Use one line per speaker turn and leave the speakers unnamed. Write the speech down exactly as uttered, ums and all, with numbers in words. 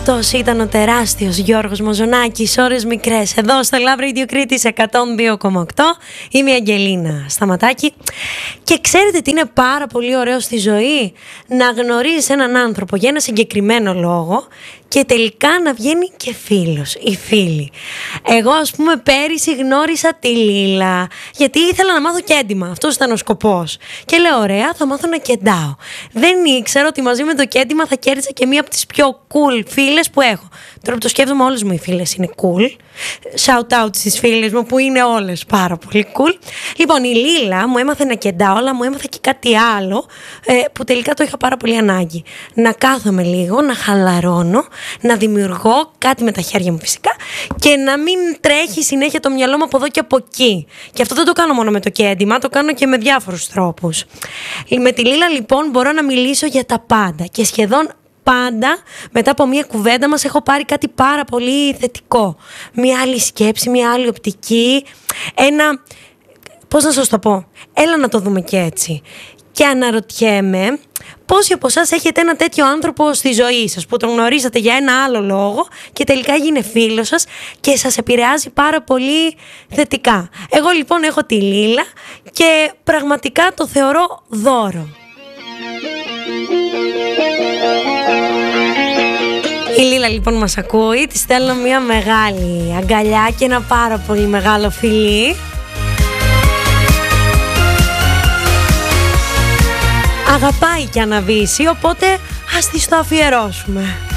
Αυτός ήταν ο τεράστιος Γιώργος Μαζονάκης, ώρες μικρές, εδώ στο Love Radio Κρήτης εκατόν δύο κόμμα οκτώ. Είμαι η Αγγελίνα Σταματάκη. Και ξέρετε τι είναι πάρα πολύ ωραίο στη ζωή? Να γνωρίζεις έναν άνθρωπο για ένα συγκεκριμένο λόγο και τελικά να βγαίνει και φίλος ή φίλη. Εγώ, ας πούμε, πέρυσι γνώρισα τη Λίλα, γιατί ήθελα να μάθω κέντημα. Αυτός ήταν ο σκοπός. Και λέω, ωραία, θα μάθω να κεντάω. Δεν ήξερα ότι μαζί με το κέντημα θα κέρδισα και μία από τις πιο cool φίλες που έχω. Τώρα που το σκέφτομαι, όλες μου οι φίλες είναι cool. Shout out στις φίλες μου που είναι όλες πάρα πολύ cool. Λοιπόν, η Λίλα μου έμαθε να κεντάω, αλλά μου έμαθε και κάτι άλλο ε, που τελικά το είχα πάρα πολύ ανάγκη. Να κάθομαι λίγο, να χαλαρώνω, να δημιουργώ κάτι με τα χέρια μου φυσικά και να μην τρέχει συνέχεια το μυαλό μου από εδώ και από εκεί. Και αυτό δεν το κάνω μόνο με το κέντημα, το κάνω και με διάφορους τρόπους. Με τη Λίλα λοιπόν μπορώ να μιλήσω για τα πάντα και σχεδόν πάντα μετά από μια κουβέντα μας έχω πάρει κάτι πάρα πολύ θετικό. Μια άλλη σκέψη, μια άλλη οπτική, ένα... πώς να σας το πω, έλα να το δούμε και έτσι. Και αναρωτιέμαι πόσοι από εσάς έχετε ένα τέτοιο άνθρωπο στη ζωή σας που τον γνωρίσατε για ένα άλλο λόγο και τελικά έγινε φίλος σας και σας επηρεάζει πάρα πολύ θετικά. Εγώ λοιπόν έχω τη Λίλα και πραγματικά το θεωρώ δώρο. Η Λίλα λοιπόν μας ακούει, της στέλνω μια μεγάλη αγκαλιά και ένα πάρα πολύ μεγάλο φιλί. Αγαπάει και αναβήσει, οπότε ας της το αφιερώσουμε.